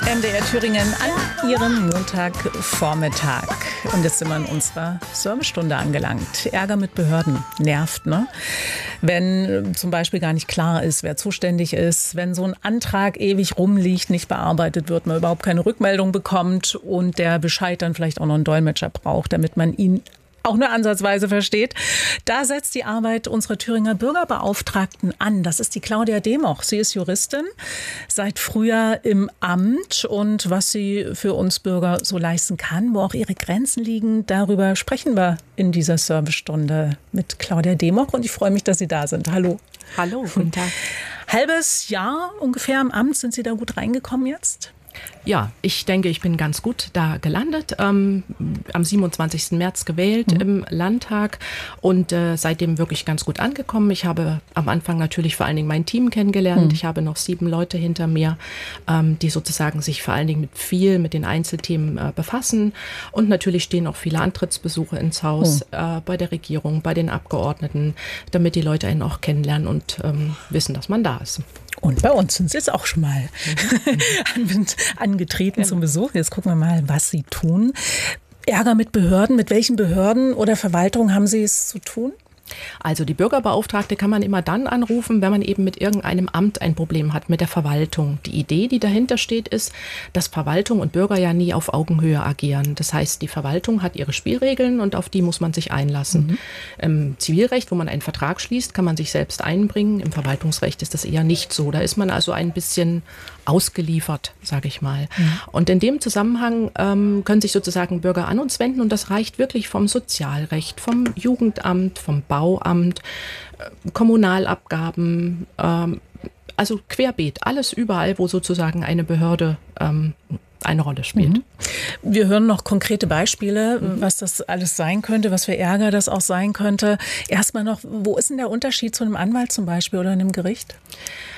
MDR Thüringen an Ihrem Montagvormittag. Und jetzt sind wir in unserer Servicestunde angelangt. Ärger mit Behörden nervt, ne? Wenn zum Beispiel gar nicht klar ist, wer zuständig ist, wenn so ein Antrag ewig rumliegt, nicht bearbeitet wird, man überhaupt keine Rückmeldung bekommt und der Bescheid dann vielleicht auch noch einen Dolmetscher braucht, damit man ihn auch nur ansatzweise versteht. Da setzt die Arbeit unserer Thüringer Bürgerbeauftragten an. Das ist die Claudia Democh. Sie ist Juristin, seit Frühjahr im Amt. Und was sie für uns Bürger so leisten kann, wo auch ihre Grenzen liegen, darüber sprechen wir in dieser Servicestunde mit Claudia Democh. Und ich freue mich, dass Sie da sind. Hallo. Hallo, guten Tag. Halbes Jahr ungefähr im Amt. Sind Sie da gut reingekommen jetzt? Ja, ich denke, ich bin ganz gut da gelandet. Am 27. März gewählt im Landtag und seitdem wirklich ganz gut angekommen. Ich habe am Anfang natürlich vor allen Dingen mein Team kennengelernt. Ich habe noch 7 Leute hinter mir, die sozusagen sich vor allen Dingen mit den Einzelthemen befassen. Und natürlich stehen auch viele Antrittsbesuche ins Haus bei der Regierung, bei den Abgeordneten, damit die Leute einen auch kennenlernen und wissen, dass man da ist. Und bei uns sind Sie jetzt auch schon mal angetreten zum Besuch. Jetzt gucken wir mal, was Sie tun. Ärger mit Behörden. Mit welchen Behörden oder Verwaltungen haben Sie es zu tun? Also die Bürgerbeauftragte kann man immer dann anrufen, wenn man eben mit irgendeinem Amt ein Problem hat, mit der Verwaltung. Die Idee, die dahinter steht, ist, dass Verwaltung und Bürger ja nie auf Augenhöhe agieren. Das heißt, die Verwaltung hat ihre Spielregeln und auf die muss man sich einlassen. Im Zivilrecht, wo man einen Vertrag schließt, kann man sich selbst einbringen. Im Verwaltungsrecht ist das eher nicht so. Da ist man also ein bisschen ausgeliefert, sage ich mal. Und in dem Zusammenhang können sich sozusagen Bürger an uns wenden und das reicht wirklich vom Sozialrecht, vom Jugendamt, vom Bauamt, Kommunalabgaben, also querbeet, alles überall, wo sozusagen eine Behörde eine Rolle spielt. Wir hören noch konkrete Beispiele, was das alles sein könnte, was für Ärger das auch sein könnte. Erstmal noch, wo ist denn der Unterschied zu einem Anwalt zum Beispiel oder einem Gericht?